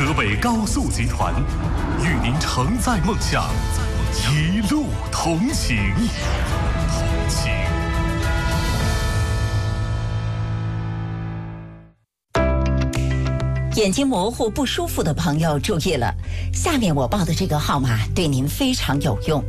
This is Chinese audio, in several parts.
河北高速集团与您承载梦想，一路同行。 眼睛模糊不舒服的朋友注意了，下面我报的这个号码对您非常有用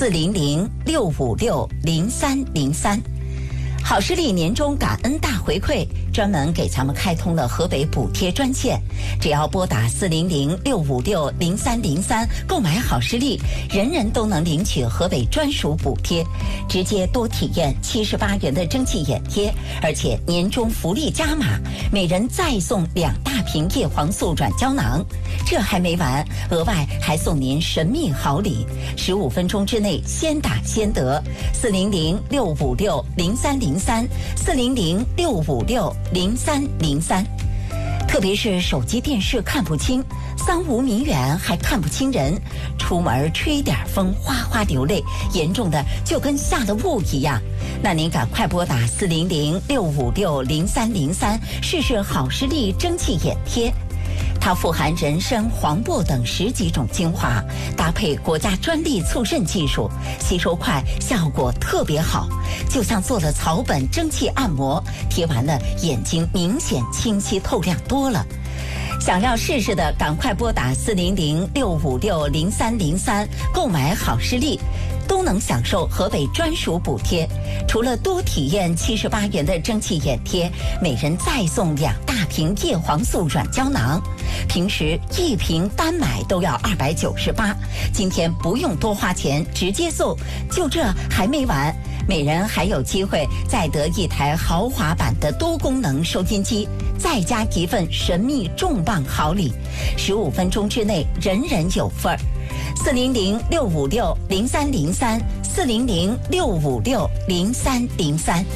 ，400-656-0303。好视力年终感恩大回馈，专门给咱们开通了河北补贴专线，只要拨打400-656-0303购买好视力，人人都能领取河北专属补贴，直接多体验78元的蒸汽眼贴，而且年终福利加码，每人再送2大瓶叶黄素软胶囊。这还没完，额外还送您神秘好礼，15分钟之内先打先得。400-656-0303，400-656-0303。特别是手机电视看不清，桑无名远还看不清人，出门吹点风哗哗流泪，严重的就跟下了雾一样。那您赶快拨打400-656-0303试试好视力蒸汽眼贴。它富含人参、黄柏等10几种精华，搭配国家专利促渗技术，吸收快，效果特别好，就像做了草本蒸汽按摩，贴完了眼睛明显清晰透亮多了。想要试试的，赶快拨打400-656-0303购买好视力，都能享受河北专属补贴。除了多体验78元的蒸汽眼贴，每人再送2大瓶叶黄素软胶囊，平时1瓶单买都要298，今天不用多花钱，直接送。就这还没完，每人还有机会再得1台豪华版的多功能收音机，再加一份神秘重磅好礼，15分钟之内人人有份儿。400-656-0303，400-656-0303。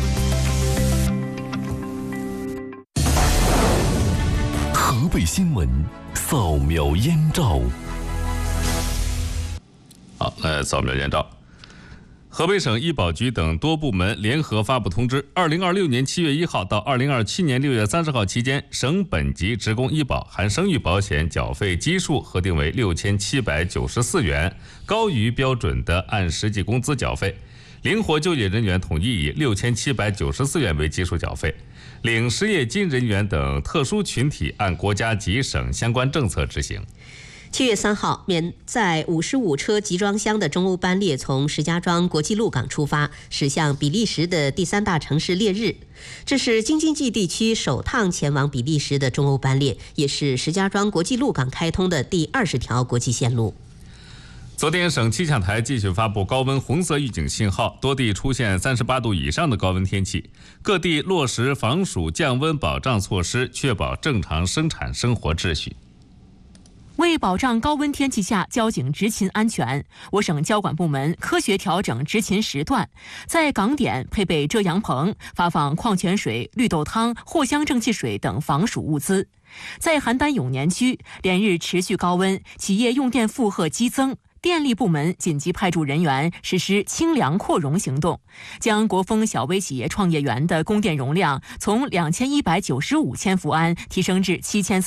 河北新闻扫描燕赵。 好，来扫描燕赵。河北省医保局等多部门联合发布通知，2026年7月1号到2027年6月30号期间，省本级职工医保含生育保险缴费基数核定为6794元，高于标准的按实际工资缴费。灵活就业人员统一以6794元为基数缴费，领失业金人员等特殊群体按国家及省相关政策执行。 7月3号，免载55车集装箱的中欧班列从石家庄国际陆港出发，驶向比利时的第3大城市烈日。这是京津冀地区首趟前往比利时的中欧班列，也是石家庄国际陆港开通的第20条国际线路。 昨天，省气象台继续发布高温红色预警信号，多地出现38度以上的高温天气，各地落实防暑降温保障措施，确保正常生产生活秩序。 为保障高温天气下交警执勤安全，我省交管部门科学调整执勤时段，在港点配备遮阳棚，发放矿泉水、绿豆汤、藿香正气水等防暑物资。在邯郸永年区，连日持续高温，企业用电负荷激增。电力部门紧急派驻人员实施清凉扩容行动，将国风小微企业创业园的供电容量从2195千伏安提升至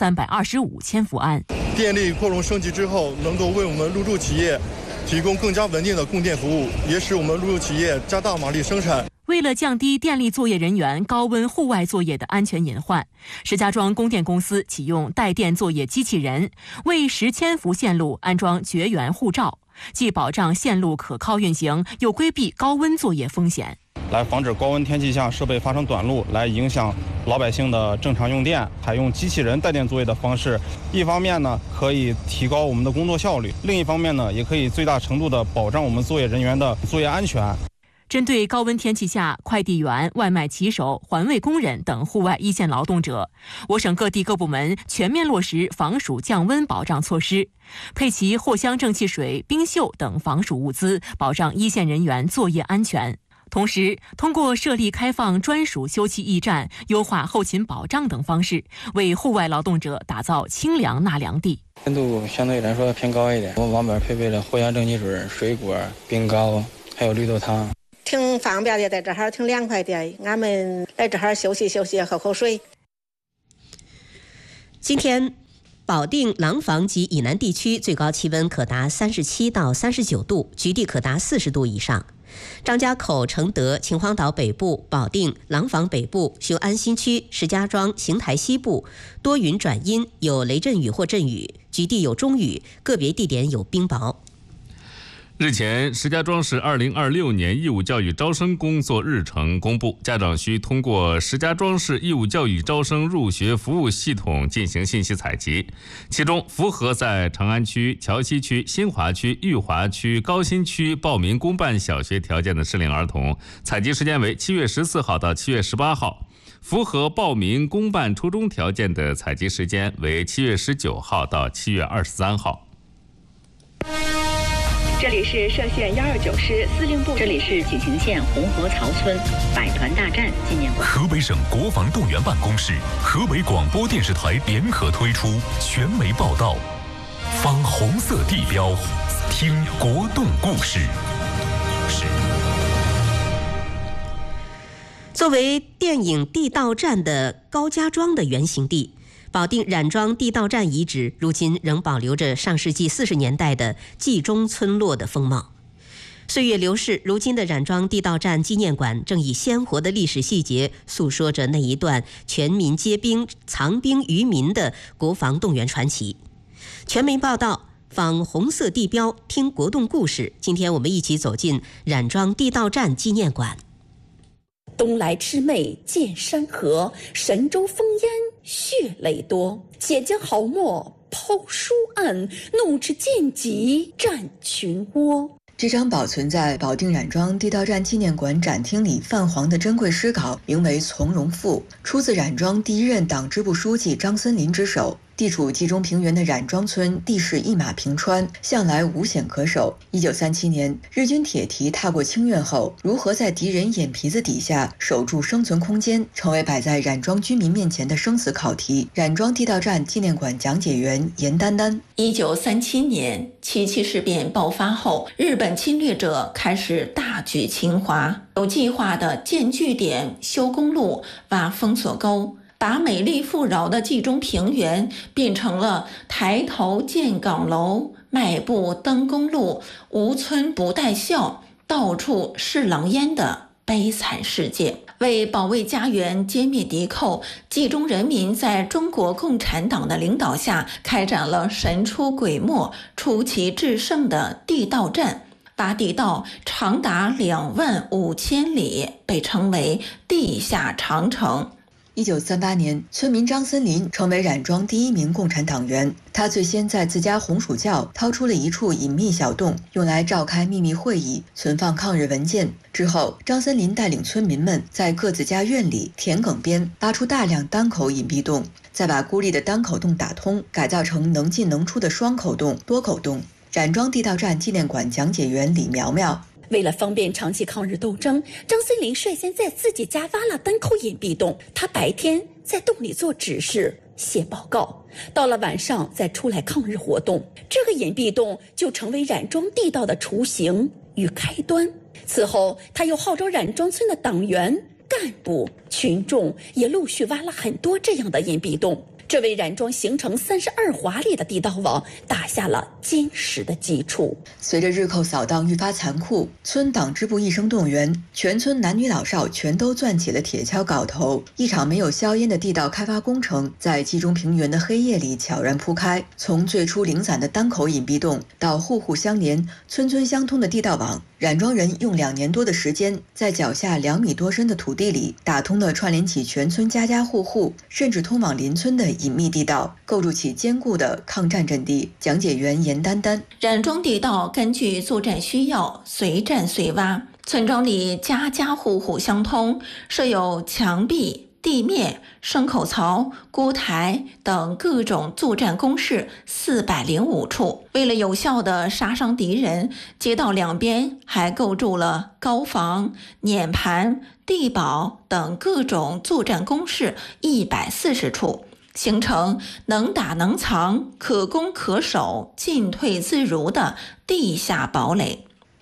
7325千伏安。 电力扩容升级之后，能够为我们入驻企业提供更加稳定的供电服务，也使我们入驻企业加大马力生产。 为了降低电力作业人员高温户外作业的安全隐患，石家庄供电公司启用带电作业机器人，为10千伏线路安装绝缘护罩，既保障线路可靠运行，又规避高温作业风险。 来防止高温天气下设备发生短路，来影响老百姓的正常用电。采用机器人带电作业的方式，一方面呢可以提高我们的工作效率，另一方面呢也可以最大程度的保障我们作业人员的作业安全。 针对高温天气下快递员、外卖骑手、环卫工人等户外一线劳动者，我省各地各部门全面落实防暑降温保障措施，配齐藿香正气水、冰袖等防暑物资，保障一线人员作业安全。同时，通过设立开放专属休憩驿站、优化后勤保障等方式，为户外劳动者打造清凉纳凉地。 温度相对来说偏高一点，我们网边配备了藿香正气水、水果、冰糕，还有绿豆汤。 挺方便的，在这儿挺凉快的，俺们来这儿休息休息，喝口水。 今天保定廊坊及以南地区最高气温可达37到39度，局地可达40度以上。张家口、承德、秦皇岛北部、保定、廊坊北部、雄安新区、石家庄、邢台西部多云转阴，有雷阵雨或阵雨，局地有中雨，个别地点有冰雹。 日前，石家庄市2026年义务教育招生工作日程公布，家长需通过石家庄市义务教育招生入学服务系统进行信息采集。其中，符合在长安区、桥西区、新华区、裕华区、高新区报名公办小学条件的适龄儿童，采集时间为7月14号到7月18号；符合报名公办初中条件的采集时间为7月19号到7月23号。 这里是歙县129师司令部， 这里是济宁县红河曹村百团大战纪念馆。 河北省国防动员办公室、河北广播电视台联合推出全媒报道，放红色地标，听国动故事。 作为电影《地道战》的高家庄的原型地，保定冉庄地道战遗址如今仍保留着上世纪40年代的冀中村落的风貌。岁月流逝，如今的冉庄地道战纪念馆正以鲜活的历史细节诉说着那一段全民皆兵、藏兵于民的国防动员传奇。全媒报道，访红色地标，听国动故事。今天我们一起走进冉庄地道战纪念馆。 东来魑魅见山河，神州烽烟血泪多。解将毫末抛书案，怒斥剑戟战群窝。 这张保存在保定冉庄地道战纪念馆展厅里泛黄的珍贵诗稿，名为《从容赋》，出自冉庄第一任党支部书记张森林之手。地处冀中平原的冉庄村地势一马平川，向来无险可守。1937年，日军铁蹄踏过清苑后，如何在敌人眼皮子底下守住生存空间，成为摆在冉庄居民面前的生死考题。冉庄地道战纪念馆讲解员严丹丹 ：1937年七七事变爆发后，日本侵略者开始大举侵华，有计划地建据点、修公路、挖封锁沟，把美丽富饶的冀中平原变成了抬头见岗楼、迈步登公路、无村不带孝、到处是狼烟的悲惨世界。为保卫家园、歼灭敌寇，冀中人民在中国共产党的领导下开展了神出鬼没、出奇制胜的地道战。挖地道长达25000里，被称为地下长城。 1938年，村民张森林成为冉庄第一名共产党员。他最先在自家红薯窖掏出了一处隐秘小洞，用来召开秘密会议、存放抗日文件。之后，张森林带领村民们在各自家院里、田埂边挖出大量单口隐蔽洞，再把孤立的单口洞打通，改造成能进能出的双口洞、多口洞。冉庄地道战纪念馆讲解员李苗苗： 为了方便长期抗日斗争，张森林率先在自己家挖了单口隐蔽洞。他白天在洞里做指示、写报告，到了晚上再出来抗日活动。这个隐蔽洞就成为冉庄地道的雏形与开端。此后，他又号召冉庄村的党员、干部、群众也陆续挖了很多这样的隐蔽洞。这为冉庄形成32华丽的地道网打下了坚实的基础。 随着日寇扫荡愈发残酷，村党支部一声动员，全村男女老少全都攥起了铁锹镐头。一场没有硝烟的地道开发工程在冀中平原的黑夜里悄然铺开。从最初零散的单口隐蔽洞，到户户相连、村村相通的地道网，冉庄人用2年多的时间，在脚下2米多深的土地里打通了串联起全村家家户户，甚至通往邻村的隐秘地道，构筑起坚固的抗战阵地。讲解员严丹丹： 冉庄地道根据作战需要，随战随挖。村庄里家家户户相通，设有墙壁、地面、牲口槽、锅台等各种作战工事405处。为了有效地杀伤敌人，街道两边还构筑了高房、碾盘、地堡等各种作战工事140处，形成能打能藏、可攻可守、进退自如的地下堡垒。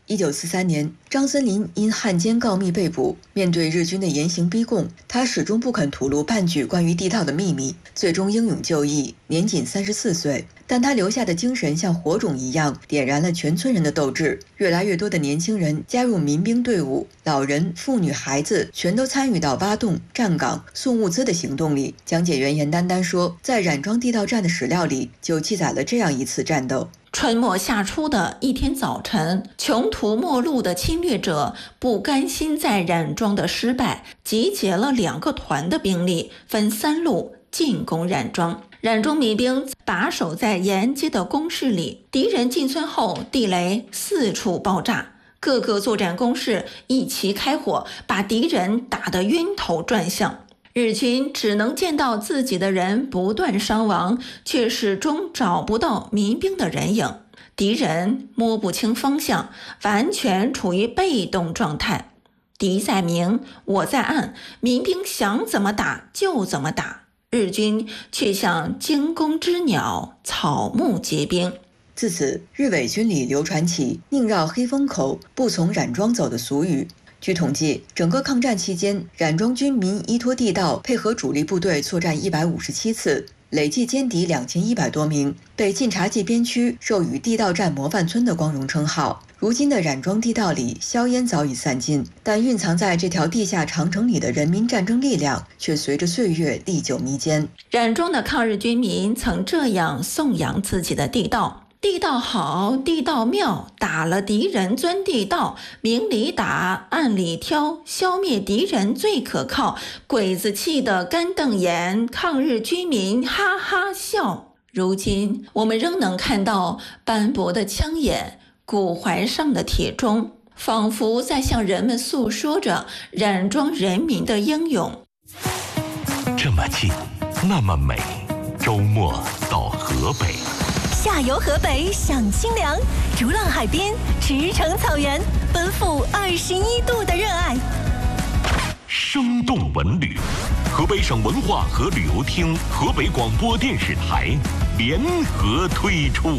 1943年，张森林因汉奸告密被捕，面对日军的严刑逼供，他始终不肯吐露半句关于地道的秘密，最终英勇就义，年仅34岁。但他留下的精神像火种一样，点燃了全村人的斗志。越来越多的年轻人加入民兵队伍，老人、妇女、孩子全都参与到挖洞、站岗、送物资的行动里。讲解员严丹丹说，在冉庄地道战的史料里，就记载了这样一次战斗。 春末夏初的一天早晨，穷途末路的侵略者不甘心在冉庄的失败，集结了2个团的兵力，分3路进攻冉庄。冉中民兵把守在沿街的工事里，敌人进村后，地雷四处爆炸，各个作战工事一齐开火，把敌人打得晕头转向。日军只能见到自己的人不断伤亡，却始终找不到民兵的人影。敌人摸不清方向，完全处于被动状态。敌在明，我在暗，民兵想怎么打就怎么打，日军却像惊弓之鸟，草木皆兵。 自此，日伪军里流传起宁绕黑风口，不从冉庄走的俗语。据统计，整个抗战期间，冉庄军民依托地道，配合主力部队作战157次，累计歼敌2100多名，被晋察冀边区授予地道战模范村的光荣称号。如今的冉庄地道里，硝烟早已散尽，但蕴藏在这条地下长城里的人民战争力量，却随着岁月历久弥坚。 冉庄的抗日军民曾这样颂扬自己的地道。地道好，地道妙，打了敌人钻地道，明里打，暗里挑，消灭敌人最可靠。鬼子气得干瞪眼，抗日军民哈哈笑。如今我们仍能看到斑驳的枪眼，骨怀上的铁钟，仿佛在向人们诉说着冉庄人民的英勇。 这么近，那么美，周末到河北。 下游河北享清凉，逐浪海滨，驰骋草原，奔赴21度的热爱。 生动文旅，河北省文化和旅游厅、河北广播电视台联合推出。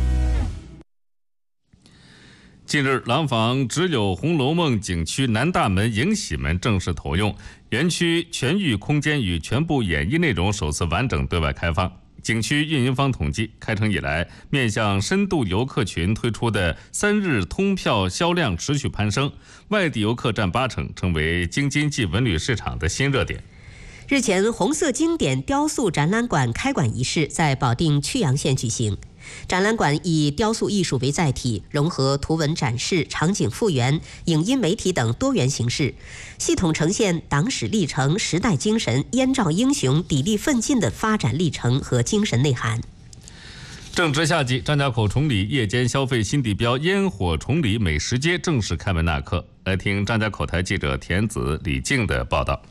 近日，廊坊只有《红楼梦》景区南大门迎喜门正式投用，园区全域空间与全部演艺内容首次完整对外开放。景区运营方统计，开城以来，面向深度游客群推出的3日通票销量持续攀升，外地游客占80%，成为京津冀文旅市场的新热点。 日前，红色经典雕塑展览馆开馆仪式在保定曲阳县举行。展览馆以雕塑艺术为载体，融合图文展示、场景复原、影音媒体等多元形式，系统呈现党史历程、时代精神、燕赵英雄砥砺奋进的发展历程和精神内涵。 正值夏季，张家口崇礼夜间消费新地标烟火崇礼美食街正式开门纳客。来听张家口台记者田子、李静的报道。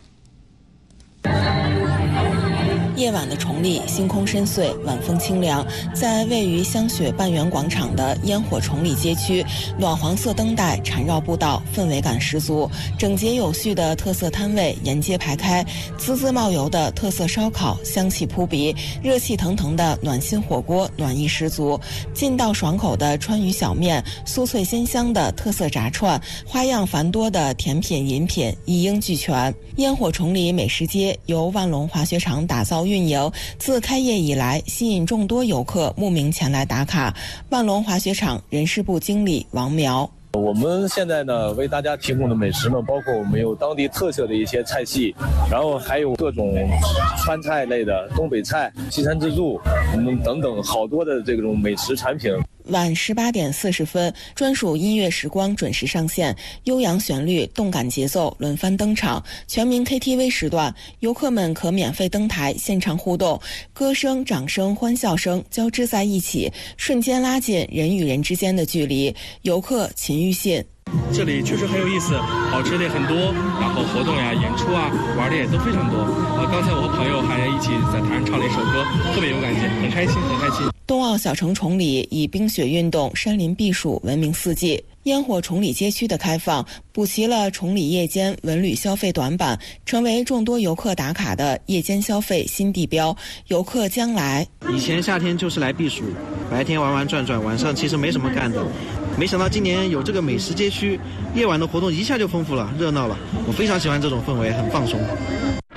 夜晚的崇礼，星空深邃，晚风清凉。在位于香雪半圆广场的烟火崇礼街区，暖黄色灯带缠绕步道，氛围感十足。整洁有序的特色摊位沿街排开，滋滋冒油的特色烧烤香气扑鼻，热气腾腾的暖心火锅暖意十足，劲道爽口的川渝小面，酥脆鲜香的特色炸串，花样繁多的甜品饮品一应俱全。烟火崇礼美食街由万隆滑雪场打造运营，自开业以来吸引众多游客慕名前来打卡。万隆滑雪场人事部经理王苗， 我们现在呢为大家提供的美食呢，包括我们有当地特色的一些菜系，然后还有各种川菜类的东北菜、西餐自助，等等好多的这种美食产品。 晚18点40分，专属音乐时光准时上线，悠扬旋律、动感节奏轮番登场。全民 KTV 时段，游客们可免费登台现场互动，歌声、掌声、欢笑声交织在一起，瞬间拉近人与人之间的距离。游客秦玉信。 这里确实很有意思，好吃的也很多，然后活动呀、演出啊、玩的也都非常多。刚才我和朋友还一起在台上唱了一首歌，特别有感觉，很开心，很开心。 冬奥小城崇礼以冰雪运动、山林避暑闻名四季。烟火崇礼街区的开放，补齐了崇礼夜间文旅消费短板，成为众多游客打卡的夜间消费新地标。游客将来， 以前夏天就是来避暑，白天玩玩转转，晚上其实没什么干的。 没想到今年有这个美食街区，夜晚的活动一下就丰富了，热闹了。我非常喜欢这种氛围，很放松。